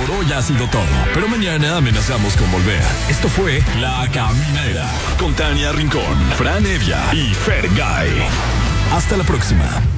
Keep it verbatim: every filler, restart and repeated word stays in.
por hoy ha sido todo, pero mañana amenazamos con volver. Esto fue La Caminera con Tania Rincón, Fran Evia y Fergay. Hasta la próxima.